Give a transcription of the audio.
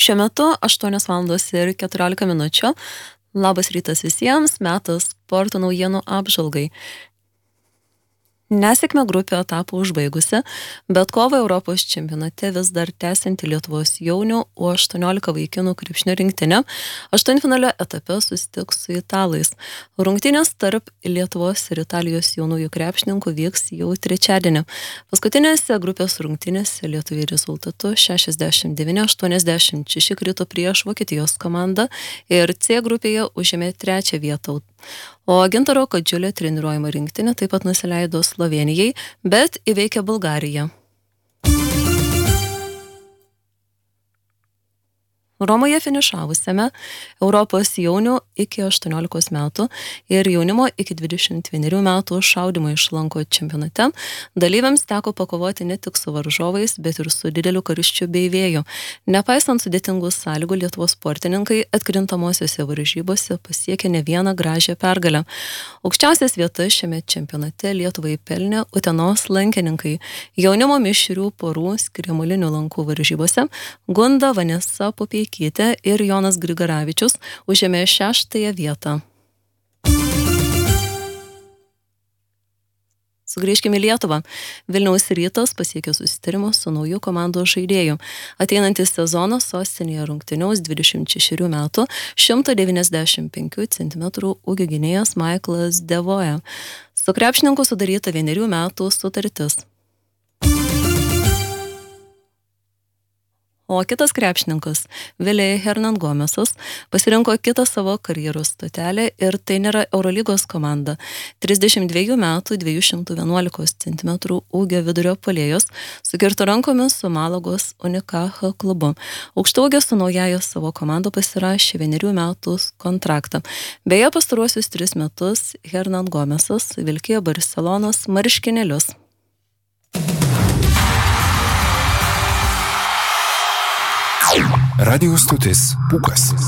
Šiuo metu 8:14. Labas rytas visiems, metas sporto naujienų apžvalgai. Nesėkmę grupė etapų užbaigusi, bet kovą Europos čempionate vis dar tęsianti Lietuvos jaunių U18 vaikinų krepšinio rinktinė aštuntfinalio etape susitiks su italais. Rungtynės tarp Lietuvos ir Italijos jaunųjų krepšininkų vyks jau trečiadienį. Paskutinėse grupės rungtynėse lietuviai rezultatu 69-86 krito prieš Vokietijos komandą ir C grupėje užėmė trečią vietą. O Gintaro Kadžiulio treniruojama rinktinė taip pat nusileido Slovėnijai, bet įveikė Bulgariją. Romoje finišavusiame Europos jaunių iki 18 metų ir jaunimo iki 21 metų šaudymo iš lanko čempionate dalyviams teko pakovoti ne tik su varžovais, bet ir su dideliu karščiu bei vėju. Nepaisant sudėtingų sąlygų, Lietuvos sportininkai atkrintamosiose varžybose pasiekė ne vieną gražią pergalę. Aukščiausias vietas šiame čempionate Lietuvai pelnė Utenos lankininkai. Jaunimo mišrių porų skiriamulinių lankų varžybose Gunda Vanesa Popiekytė ir Jonas Grigaravičius užėmė 6. vietą. Sugrįžkime į Lietuvą. Vilniaus Rytas pasiekė susitarimą su nauju komandos žaidėju. Ateinantį sezoną sostinėje rungtyniaus 26 metų 195 cm ūgio gynėjas Michaelas Devoe. Su krepšininku sudaryta 1 metų sutartis. O kitas krepšininkas, Vilė Hernan Gomesas, pasirinko kitą savo karjeros stotelę ir tai nėra Eurolygos komanda. 32 metų 211 cm ūgio vidurio puolėjas sukirto rankomis su Malagos Unicaja klubu. Aukštaūgio su naująja savo komanda pasirašė 1 metų kontraktą. Beje, pastaruosius 3 metus Hernan Gomesas vilkėjo Barcelonos marškinėlius. Radio stotis Pūkas.